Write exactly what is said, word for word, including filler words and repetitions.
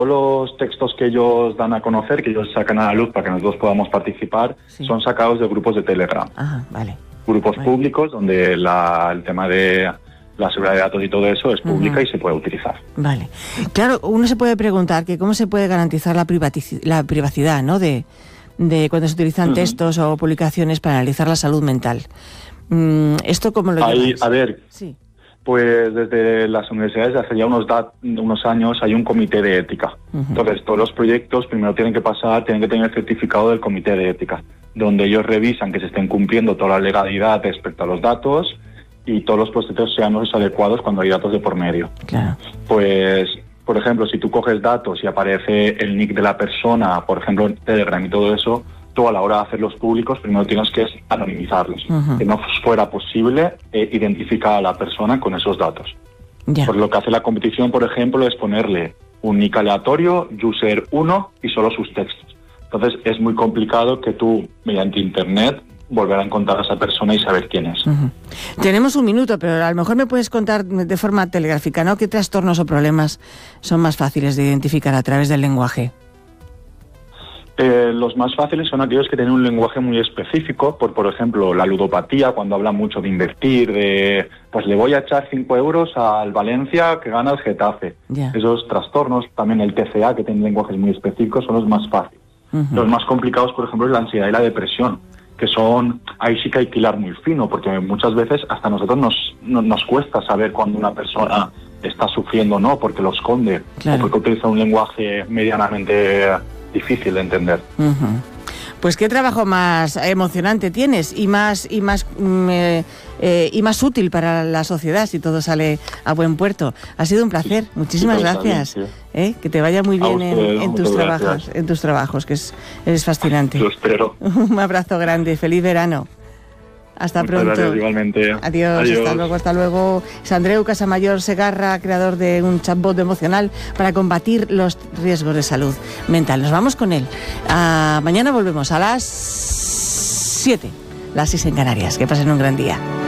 los textos que ellos dan a conocer, que ellos sacan a la luz para que nosotros podamos participar, sí. son sacados de grupos de Telegram. Ajá, vale. Grupos vale. públicos donde la, el tema de la seguridad de datos y todo eso es pública uh-huh. y se puede utilizar. Vale. Claro, uno se puede preguntar que cómo se puede garantizar la, privatici- la privacidad, ¿no? De, de cuando se utilizan uh-huh. textos o publicaciones para analizar la salud mental. Mm, ¿Esto cómo lo Ahí, lleváis? A ver... Sí. Pues desde las universidades hace ya unos, da- unos años hay un comité de ética. Uh-huh. Entonces todos los proyectos primero tienen que pasar, tienen que tener el certificado del comité de ética, donde ellos revisan que se estén cumpliendo toda la legalidad respecto a los datos y todos los procesos sean los adecuados cuando hay datos de por medio. Claro. Pues, por ejemplo, si tú coges datos y aparece el nick de la persona, por ejemplo en Telegram y todo eso, tú a la hora de hacerlos públicos primero tienes que anonimizarlos, uh-huh. que no fuera posible eh, identificar a la persona con esos datos. Yeah. Pues lo que hace la competición, por ejemplo, es ponerle un nick aleatorio, user uno y solo sus textos. Entonces es muy complicado que tú, mediante internet, volver a encontrar a esa persona y saber quién es. Uh-huh. Tenemos un minuto, pero a lo mejor me puedes contar de forma telegráfica, ¿no? ¿Qué trastornos o problemas son más fáciles de identificar a través del lenguaje? Eh, los más fáciles son aquellos que tienen un lenguaje muy específico, por por ejemplo la ludopatía, cuando habla mucho de invertir, de pues le voy a echar cinco euros al Valencia que gana el Getafe. Yeah. Esos trastornos, también el T C A, que tiene lenguajes muy específicos, son los más fáciles. Uh-huh. Los más complicados, por ejemplo, es la ansiedad y la depresión, que son, ahí sí que hay que hilar muy fino, porque muchas veces hasta a nosotros nos, no, nos cuesta saber cuando una persona está sufriendo o no, porque lo esconde, claro. o porque utiliza un lenguaje medianamente difícil de entender. Uh-huh. Pues qué trabajo más emocionante tienes y más y más mm, eh, eh, y más útil para la sociedad si todo sale a buen puerto. Ha sido un placer. Sí, muchísimas sí, gracias. Bien, sí. ¿Eh? Que te vaya muy bien usted, en, en tus gracias. trabajos, en tus trabajos, que es eres fascinante. Lo espero. Un abrazo grande. Feliz verano. Hasta Muchas pronto. Gracias, igualmente. Adiós, Adiós, hasta luego, hasta luego. Es Andreu Casamayor Segarra, creador de un chatbot emocional para combatir los riesgos de salud mental. Nos vamos con él. Uh, mañana volvemos a las siete, las seis en Canarias. Que pasen un gran día.